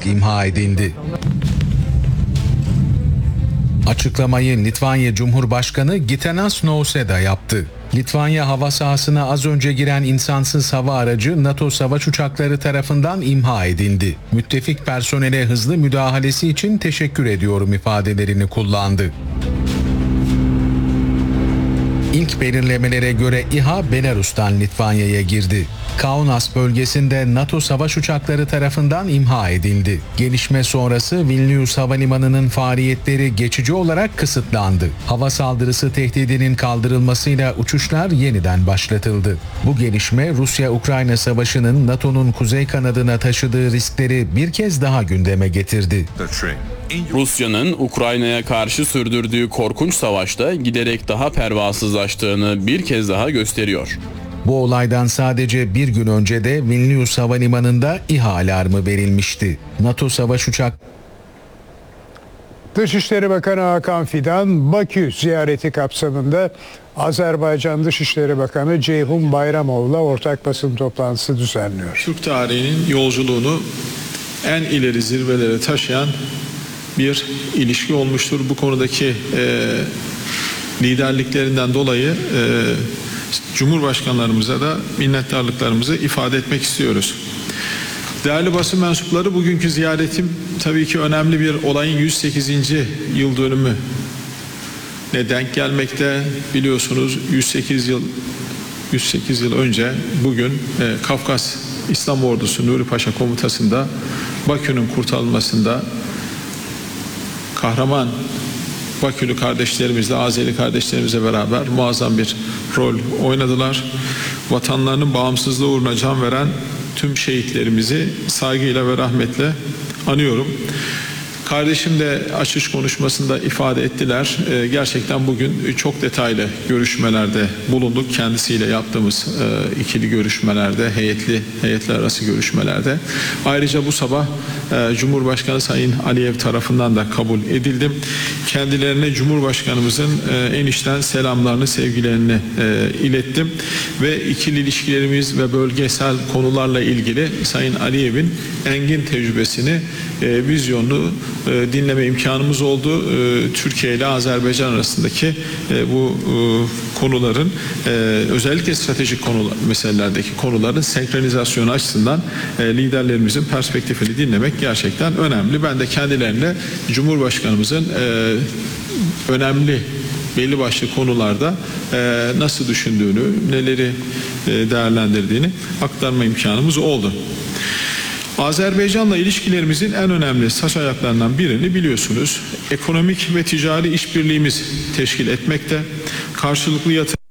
imha edildi. Açıklamayı Litvanya Cumhurbaşkanı Gitanas Nausėda yaptı. Litvanya hava sahasına az önce giren insansız hava aracı NATO savaş uçakları tarafından imha edildi. Müttefik personele hızlı müdahalesi için teşekkür ediyorum ifadelerini kullandı. İlk belirlemelere göre İHA Belarus'tan Litvanya'ya girdi. Kaunas bölgesinde NATO savaş uçakları tarafından imha edildi. Gelişme sonrası Vilnius Havalimanı'nın faaliyetleri geçici olarak kısıtlandı. Hava saldırısı tehdidinin kaldırılmasıyla uçuşlar yeniden başlatıldı. Bu gelişme Rusya-Ukrayna savaşının NATO'nun kuzey kanadına taşıdığı riskleri bir kez daha gündeme getirdi. Rusya'nın Ukrayna'ya karşı sürdürdüğü korkunç savaşta giderek daha pervasızlaştığını bir kez daha gösteriyor. Bu olaydan sadece bir gün önce de Vilnius Havalimanı'nda İHA alarmı verilmişti. NATO savaş uçak... Dışişleri Bakanı Hakan Fidan, Bakü ziyareti kapsamında Azerbaycan Dışişleri Bakanı Ceyhun Bayramov'la ortak basın toplantısı düzenliyor. Türk tarihinin yolculuğunu en ileri zirvelere taşıyan bir ilişki olmuştur. Bu konudaki liderliklerinden dolayı Cumhurbaşkanlarımıza da minnettarlıklarımızı ifade etmek istiyoruz. Değerli basın mensupları, bugünkü ziyaretim tabii ki önemli bir olayın 108. yıl dönümü ne denk gelmekte. Biliyorsunuz 108 yıl önce bugün Kafkas İslam Ordusu Nuri Paşa Komutası'nda Bakü'nün kurtarılmasında kahraman Bakülü kardeşlerimizle, Azeri kardeşlerimizle beraber muazzam bir rol oynadılar. Vatanlarının bağımsızlığı uğruna can veren tüm şehitlerimizi saygıyla ve rahmetle anıyorum. Kardeşim de açış konuşmasında ifade ettiler. Gerçekten bugün çok detaylı görüşmelerde bulunduk. Kendisiyle yaptığımız ikili görüşmelerde, heyetler arası görüşmelerde. Ayrıca bu sabah Cumhurbaşkanı Sayın Aliyev tarafından da kabul edildim. Kendilerine Cumhurbaşkanımızın en içten selamlarını, sevgilerini ilettim. Ve ikili ilişkilerimiz ve bölgesel konularla ilgili Sayın Aliyev'in engin tecrübesini, vizyonunu dinleme imkanımız oldu. Türkiye ile Azerbaycan arasındaki bu konuların özellikle stratejik meselelerdeki konuların senkronizasyonu açısından liderlerimizin perspektifini dinlemek gerçekten önemli. Ben de kendilerine Cumhurbaşkanımızın önemli belli başlı konularda nasıl düşündüğünü, neleri değerlendirdiğini aktarma imkanımız oldu. Azerbaycan'la ilişkilerimizin en önemli saç ayaklarından birini biliyorsunuz, ekonomik ve ticari işbirliğimiz teşkil etmekte. Karşılıklı yatırım